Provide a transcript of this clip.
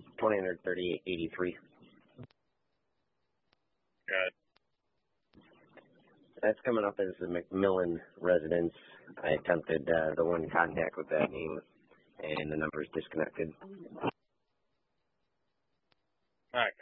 $2,938.83. Good. That's coming up as the McMillan residence. I attempted the one contact with that name, and the number is disconnected. All right.